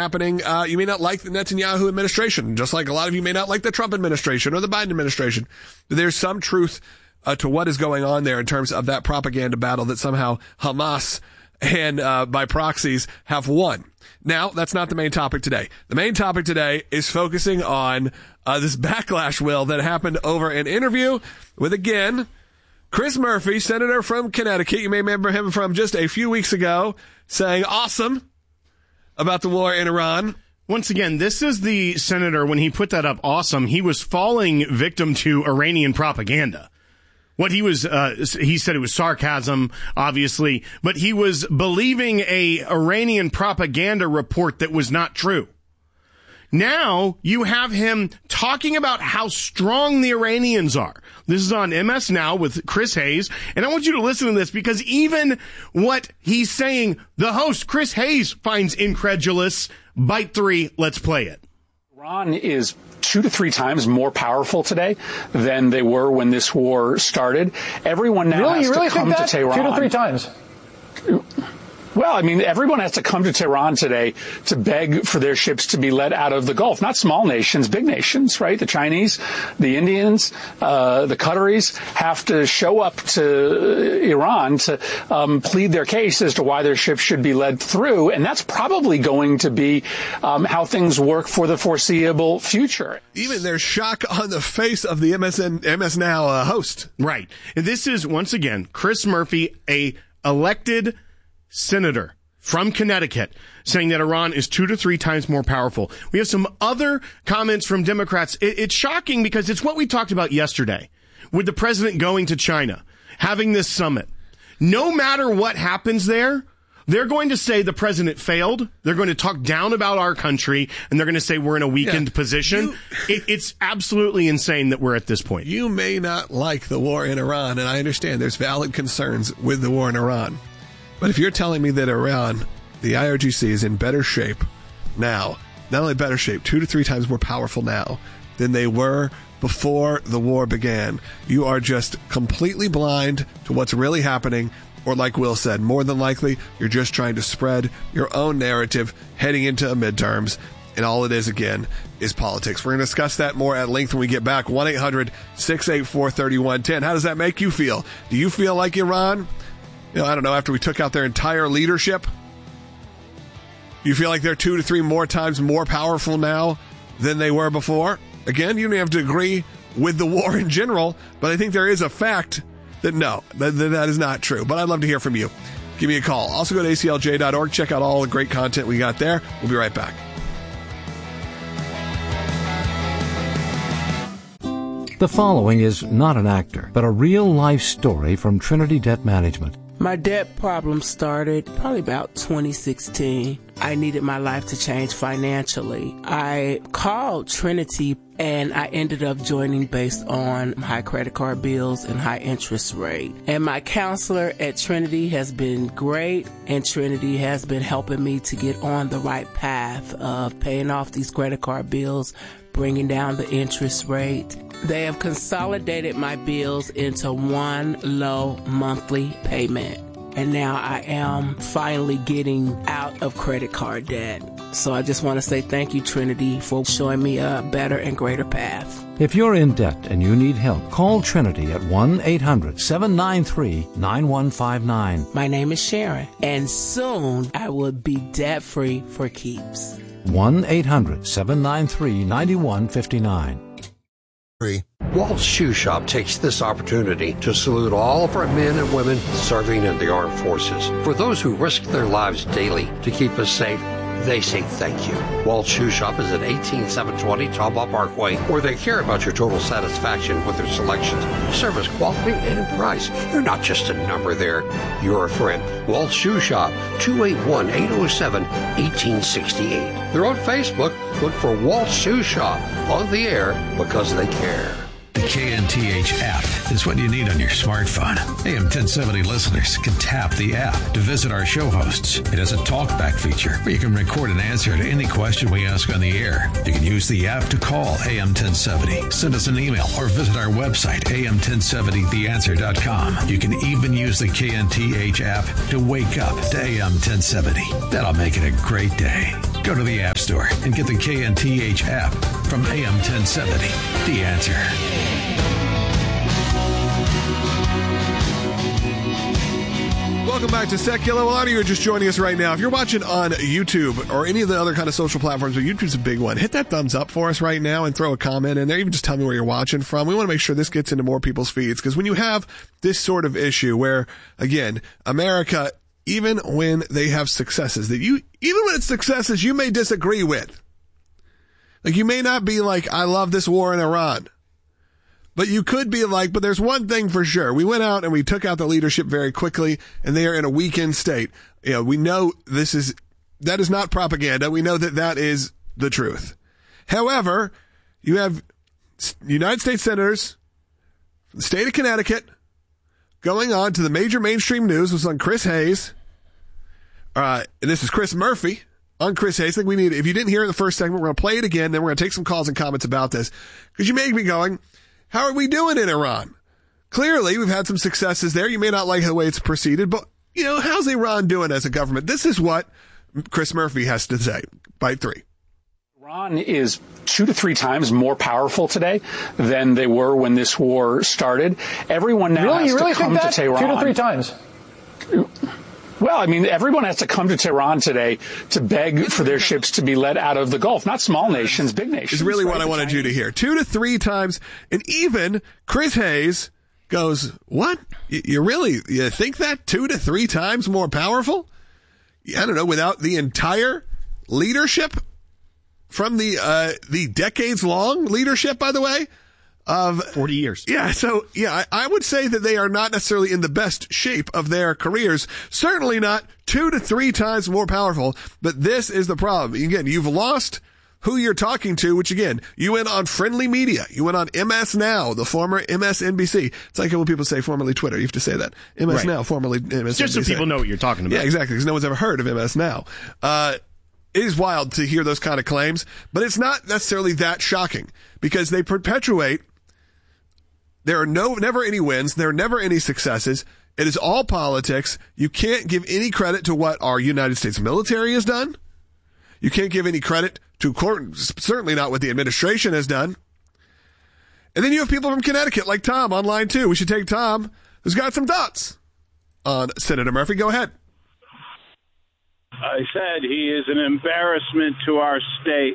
happening. You may not like the Netanyahu administration, just like a lot of you may not like the Trump administration or the Biden administration. But there's some truth to what is going on there in terms of that propaganda battle that somehow Hamas and by proxies have won. Now, that's not the main topic today. The main topic today is focusing on this backlash, Will, that happened over an interview with, again, Chris Murphy, senator from Connecticut. You may remember him from just a few weeks ago saying awesome about the war in Iran. Once again, this is the senator, when he put that up, awesome, he was falling victim to Iranian propaganda. What he was, he said it was sarcasm, obviously, but he was believing a Iranian propaganda report that was not true. Now you have him talking about how strong the Iranians are. This is on MS Now with Chris Hayes. And I want you to listen to this because even what he's saying, the host, Chris Hayes, finds incredulous. Bite 3, let's play it. Iran is 2 to 3 times more powerful today than they were when this war started. Everyone now has to come to Tehran. 2 to 3 times. Well, I mean, everyone has to come to Tehran today to beg for their ships to be let out of the Gulf. Not small nations, big nations, right? The Chinese, the Indians, the Qataris have to show up to Iran to plead their case as to why their ships should be led through. And that's probably going to be how things work for the foreseeable future. Even there's shock on the face of the MS Now host. Right. This is, once again, Chris Murphy, a elected senator from Connecticut, saying that Iran is 2 to 3 times more powerful. We have some other comments from Democrats. It's shocking because it's what we talked about yesterday with the president going to China, having this summit. No matter what happens there, they're going to say the president failed. They're going to talk down about our country, and they're going to say we're in a weakened position. It's absolutely insane that we're at this point. You may not like the war in Iran, and I understand there's valid concerns with the war in Iran. But if you're telling me that Iran, the IRGC, is in better shape now, not only better shape, 2 to 3 times more powerful now than they were before the war began, you are just completely blind to what's really happening. Or like Will said, more than likely, you're just trying to spread your own narrative heading into midterms. And all it is, again, is politics. We're going to discuss that more at length when we get back. 1-800-684-3110. How does that make you feel? Do you feel like Iran? I don't know, after we took out their entire leadership? You feel like they're 2 to 3 more times more powerful now than they were before? Again, you don't have to agree with the war in general, but I think there is a fact that no, that is not true. But I'd love to hear from you. Give me a call. Also go to aclj.org. Check out all the great content we got there. We'll be right back. The following is not an actor, but a real-life story from Trinity Debt Management. My debt problem started probably about 2016. I needed my life to change financially. I called Trinity and I ended up joining based on high credit card bills and high interest rate. And my counselor at Trinity has been great, and Trinity has been helping me to get on the right path of paying off these credit card bills, bringing down the interest rate. They have consolidated my bills into one low monthly payment. And now I am finally getting out of credit card debt. So I just want to say thank you, Trinity, for showing me a better and greater path. If you're in debt and you need help, call Trinity at 1-800-793-9159. My name is Sharon, and soon I will be debt-free for keeps. 1-800-793-9159. Walt's Shoe Shop takes this opportunity to salute all of our men and women serving in the armed forces. For those who risk their lives daily to keep us safe, they say thank you. Walt's Shoe Shop is at 18720 Talbot Parkway, where they care about your total satisfaction with their selections, service, quality, and price. You're not just a number there. You're a friend. Walt's Shoe Shop, 281-807-1868. They're on Facebook. Look for Walt's Shoe Shop on the air because they care. The KNTH app is what you need on your smartphone. AM 1070 listeners can tap the app to visit our show hosts. It has a talkback feature where you can record an answer to any question we ask on the air. You can use the app to call AM 1070, send us an email, or visit our website, am1070theanswer.com. You can even use the KNTH app to wake up to AM 1070. That'll make it a great day. Go to the App Store and get the KNTH app from AM 1070. The Answer. Welcome back to Secular. A lot of you are just joining us right now. If you're watching on YouTube or any of the other kind of social platforms, but YouTube's a big one, hit that thumbs up for us right now and throw a comment in there. Even just tell me where you're watching from. We want to make sure this gets into more people's feeds, because when you have this sort of issue where, again, America, even when they have successes that even when it's successes you may disagree with, like you may not be like, I love this war in Iran. But you could be like, but there's one thing for sure. We went out and we took out the leadership very quickly, and they are in a weakened state. You know, we know that is not propaganda. We know that is the truth. However, you have United States senators from the state of Connecticut going on to the major mainstream news. It was on Chris Hayes. And this is Chris Murphy on Chris Hayes. I think if you didn't hear it in the first segment, we're going to play it again. Then we're going to take some calls and comments about this, because you may be going, how are we doing in Iran? Clearly, we've had some successes there. You may not like the way it's proceeded, but, how's Iran doing as a government? This is what Chris Murphy has to say. Bite 3. Iran is 2 to 3 times more powerful today than they were when this war started. Everyone now has to come to Tehran. 2 to 3 times? Well, everyone has to come to Tehran today to beg for their ships to be let out of the Gulf. Not small nations, big nations. Is really what I wanted you to hear. 2 to 3 times. And even Chris Hayes goes, what? You think that 2 to 3 times more powerful? I don't know, without the entire leadership from the decades-long leadership, by the way, of 40 years. Yeah. So, I would say that they are not necessarily in the best shape of their careers. Certainly not 2 to 3 times more powerful. But this is the problem. Again, you've lost who you're talking to, which again, you went on friendly media. You went on MS Now, the former MSNBC. It's like when people say formerly Twitter. You have to say that. MS Now, formerly MSNBC. Just so people know what you're talking about. Yeah, exactly. Because no one's ever heard of MS Now. It is wild to hear those kind of claims, but it's not necessarily that shocking, because they perpetuate. There are never any wins. There are never any successes. It is all politics. You can't give any credit to what our United States military has done. You can't give any credit to, certainly not what the administration has done. And then you have people from Connecticut like Tom on line 2. We should take Tom, who's got some thoughts on Senator Murphy. Go ahead. I said he is an embarrassment to our state.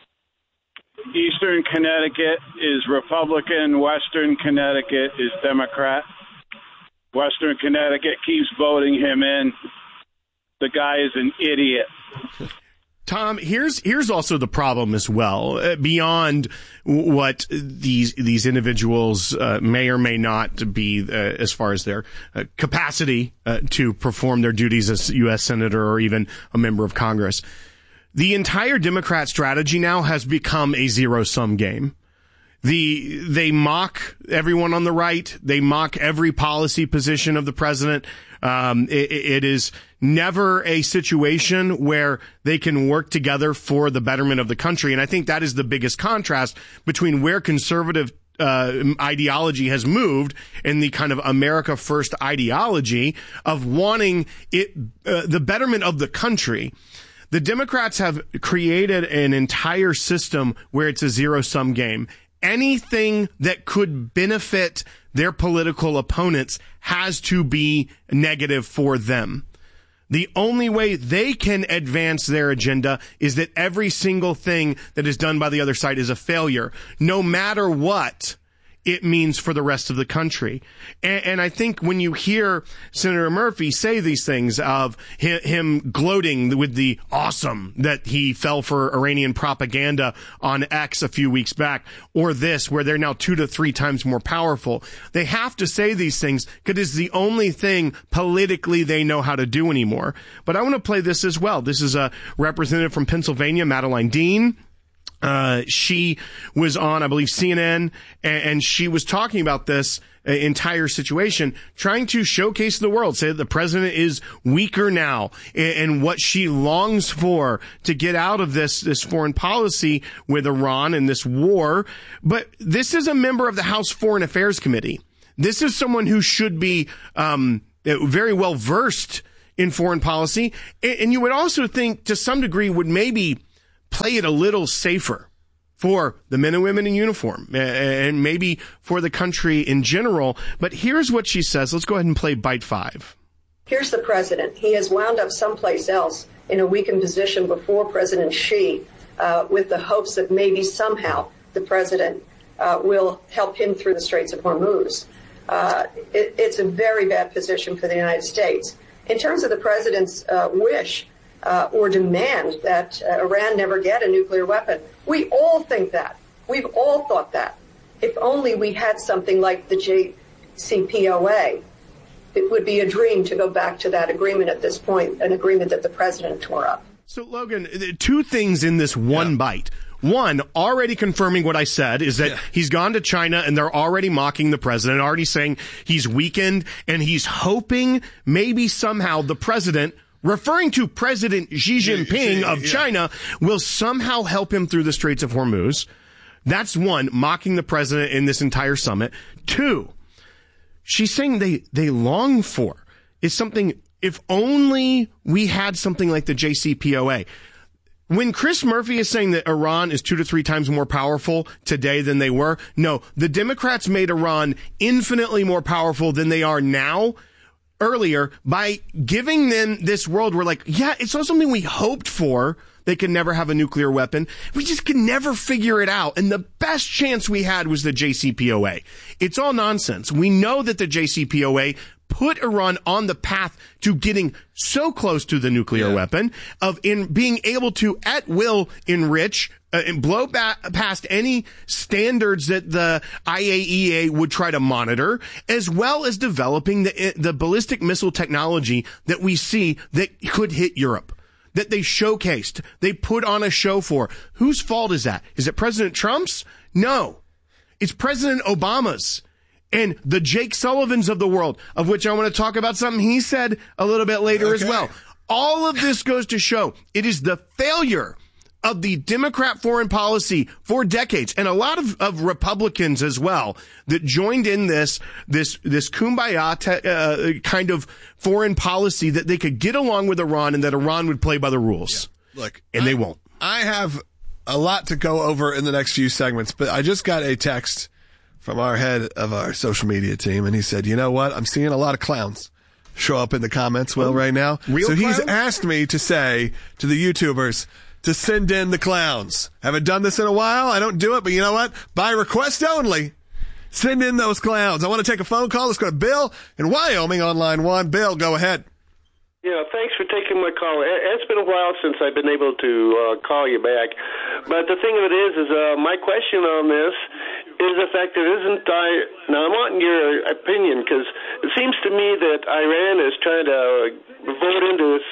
Eastern Connecticut is Republican. Western Connecticut is Democrat. Western Connecticut keeps voting him in. The guy is an idiot. Tom, here's also the problem as well. Beyond what these individuals may or may not be as far as their capacity to perform their duties as U.S. Senator or even a member of Congress. The entire Democrat strategy now has become a zero-sum game. They mock everyone on the right. They mock every policy position of the president. It is never a situation where they can work together for the betterment of the country. And I think that is the biggest contrast between where conservative ideology has moved and the kind of America First ideology of wanting the betterment of the country. The Democrats have created an entire system where it's a zero-sum game. Anything that could benefit their political opponents has to be negative for them. The only way they can advance their agenda is that every single thing that is done by the other side is a failure, no matter what it means for the rest of the country. And I think when you hear Senator Murphy say these things of him gloating with the awesome that he fell for Iranian propaganda on X a few weeks back, or this, where they're now 2 to 3 times more powerful, they have to say these things because it's the only thing politically they know how to do anymore. But I want to play this as well. This is a representative from Pennsylvania, Madeline Dean. She was on, I believe, CNN, and she was talking about this entire situation, trying to showcase to the world, say that the president is weaker now, and what she longs for to get out of this foreign policy with Iran and this war. But this is a member of the House Foreign Affairs Committee. This is someone who should be very well versed in foreign policy. And you would also think, to some degree, would maybe play it a little safer for the men and women in uniform and maybe for the country in general. But here's what she says. Let's go ahead and play bite 5. Here's the president. He has wound up someplace else in a weakened position before President Xi, with the hopes that maybe somehow the president will help him through the Straits of Hormuz. It's a very bad position for the United States. In terms of the president's wish or demand that Iran never get a nuclear weapon, we all think that. We've all thought that. If only we had something like the JCPOA, it would be a dream to go back to that agreement at this point, an agreement that the president tore up. So, Logan, 2 things in this one bite. One, already confirming what I said, is that he's gone to China and they're already mocking the president, already saying he's weakened, and he's hoping maybe somehow the president, referring to President Xi Jinping of China, will somehow help him through the Straits of Hormuz. That's one, mocking the president in this entire summit. 2, she's saying they long for is something, if only we had something like the JCPOA. When Chris Murphy is saying that Iran is 2 to 3 times more powerful today than they were, no, the Democrats made Iran infinitely more powerful than they are now earlier by giving them this world where, like, yeah, it's not something we hoped for. They could never have a nuclear weapon. We just could never figure it out. And the best chance we had was the JCPOA. It's all nonsense. We know that the JCPOA put Iran on the path to getting so close to the nuclear weapon, of in being able to at will enrich and blow past any standards that the IAEA would try to monitor, as well as developing the ballistic missile technology that we see that could hit Europe, that they showcased, they put on a show for. Whose fault is that? Is it President Trump's? No. It's President Obama's. And the Jake Sullivans of the world, of which I want to talk about something he said a little bit later as well. All of this goes to show it is the failure of the Democrat foreign policy for decades, and a lot of Republicans as well, that joined in this kumbaya kind of foreign policy that they could get along with Iran and that Iran would play by the rules. Yeah. Look, they won't. I have a lot to go over in the next few segments, but I just got a text from our head of our social media team, and he said, you know what? I'm seeing a lot of clowns show up in the comments right now. Real so clowns? He's asked me to say to the YouTubers to send in the clowns. Haven't done this in a while. I don't do it, but you know what? By request only, send in those clowns. I want to take a phone call. Let's go to Bill in Wyoming on line 1. Bill, go ahead. Yeah, thanks for taking my call. It's been a while since I've been able to call you back. But the thing of it is my question on this is the fact that now I'm wanting your opinion, because it seems to me that Iran is trying to vote into this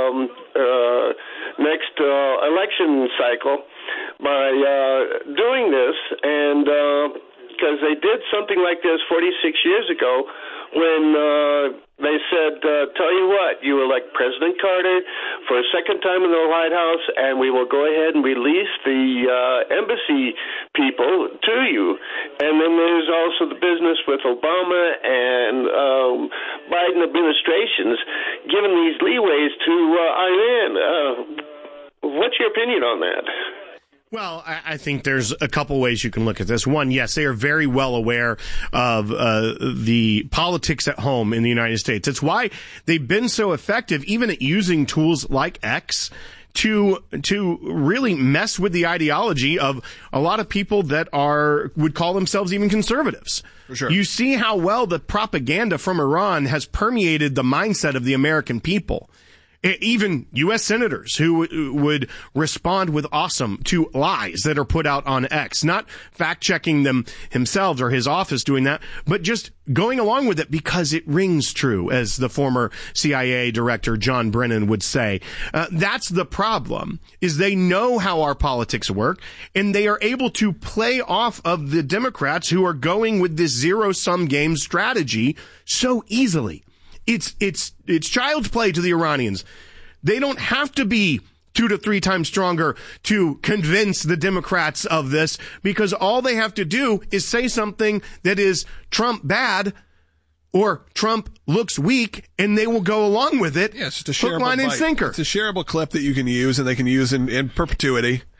next election cycle by doing this, and because they did something like this 46 years ago when they said, tell you what, you elect President Carter for a second time in the White House, and we will go ahead and release the embassy people to you. And then there's also the business with Obama and Biden administrations giving these leeways to Iran. What's your opinion on that? Well, I think there's a couple ways you can look at this. One, yes, they are very well aware of the politics at home in the United States. It's why they've been so effective, even at using tools like X, to really mess with the ideology of a lot of people that would call themselves even conservatives. For sure. You see how well the propaganda from Iran has permeated the mindset of the American people. Even U.S. senators who would respond with awesome to lies that are put out on X, not fact-checking them himself or his office doing that, but just going along with it because it rings true, as the former CIA director John Brennan would say. That's the problem, is they know how our politics work, and they are able to play off of the Democrats who are going with this zero-sum game strategy so easily. It's child's play to the Iranians. They don't have to be 2 to 3 times stronger to convince the Democrats of this, because all they have to do is say something that is Trump bad, or Trump looks weak, and they will go along with it. Yeah, it's just a hook, shareable line, and bite. sinker. It's a shareable clip that you can use, and they can use in perpetuity.